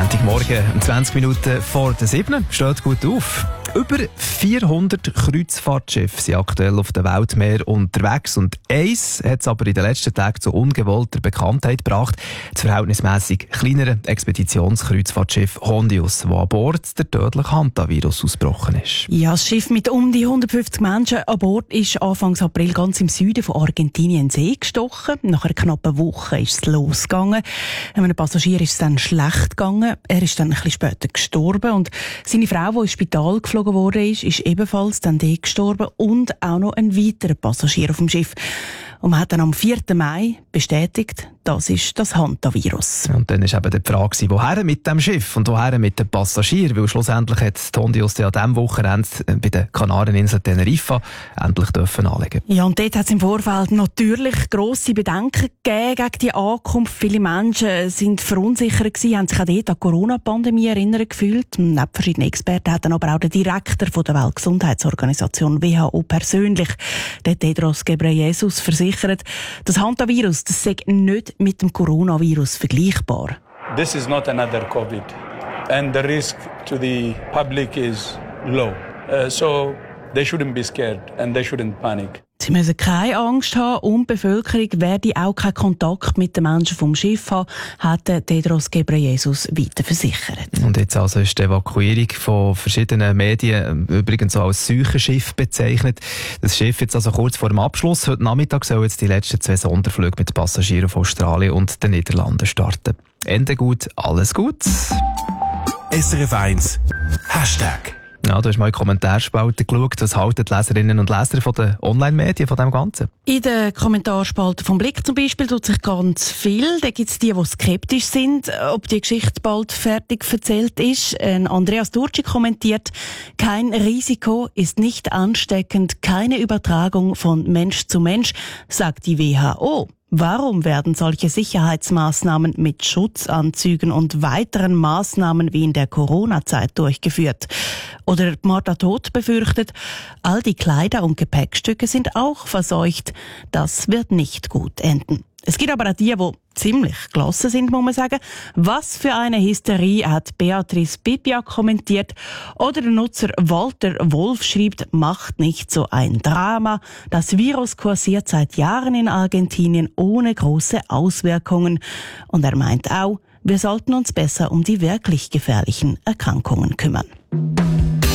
Montagmorgen, 20 Minuten vor der 7. Steht gut auf. Über 400 Kreuzfahrtschiffe sind aktuell auf dem Weltmeer unterwegs und eins hat es aber in den letzten Tagen zu ungewollter Bekanntheit gebracht. Das verhältnismäßig kleinere Expeditionskreuzfahrtschiff Hondius, wo an Bord der tödliche Hantavirus ausgebrochen ist. Ja, das Schiff mit um die 150 Menschen an Bord ist Anfang April ganz im Süden von Argentinien in den See gestochen. Nach einer knappen Woche ist es losgegangen. Einem Passagier ist es dann schlecht gegangen. Er ist dann ein bisschen später gestorben und seine Frau, die ins Spital geflogen wurde, ist ebenfalls dann dort gestorben und auch noch ein weiterer Passagier auf dem Schiff. Und man hat dann am 4. Mai bestätigt, das ist das Hantavirus. Und dann war eben die Frage, woher mit dem Schiff und woher mit den Passagieren? Weil schlussendlich hat die Hondius an diesem Wochenende bei der Kanareninsel Teneriffa endlich anlegen. Ja, und dort hat es im Vorfeld natürlich grosse Bedenken gegeben gegen die Ankunft. Viele Menschen sind verunsichert gewesen, haben sich auch dort an die Corona-Pandemie erinnert gefühlt. Neben verschiedenen Experten hat dann aber auch der Direktor von der Weltgesundheitsorganisation WHO persönlich, der Tedros Ghebreyesus, versichert, das Hantavirus, das sei nicht mit dem Coronavirus vergleichbar. This is not another COVID, and the risk to the public is low. So they shouldn't be scared and they shouldn't panic. Sie müssen keine Angst haben und die Bevölkerung werde auch keinen Kontakt mit den Menschen vom Schiff haben, hat Tedros Ghebreyesus weiter versichert. Und jetzt also ist die Evakuierung von verschiedenen Medien übrigens auch als Seuchenschiff bezeichnet. Das Schiff jetzt also kurz vor dem Abschluss. Heute Nachmittag sollen jetzt die letzten 2 Sonderflüge mit Passagieren auf Australien und den Niederlanden starten. Ende gut, alles gut. SRF 1 Hashtag. Ja, du hast mal in die Kommentarspalte geschaut. Was halten die Leserinnen und Leser von den Online-Medien von dem Ganzen? In der Kommentarspalte vom Blick zum Beispiel tut sich ganz viel. Da gibt es die skeptisch sind, ob die Geschichte bald fertig erzählt ist. Andreas Durci kommentiert, kein Risiko ist nicht ansteckend, keine Übertragung von Mensch zu Mensch, sagt die WHO. Warum werden solche Sicherheitsmaßnahmen mit Schutzanzügen und weiteren Maßnahmen wie in der Corona-Zeit durchgeführt? Oder Martha Todt befürchtet, all die Kleider und Gepäckstücke sind auch verseucht. Das wird nicht gut enden. Es gibt aber auch die ziemlich gelassen sind, muss man sagen. Was für eine Hysterie, hat Beatrice Bibia kommentiert. Oder der Nutzer Walter Wolf schreibt, macht nicht so ein Drama. Das Virus kursiert seit Jahren in Argentinien ohne große Auswirkungen. Und er meint auch, wir sollten uns besser um die wirklich gefährlichen Erkrankungen kümmern.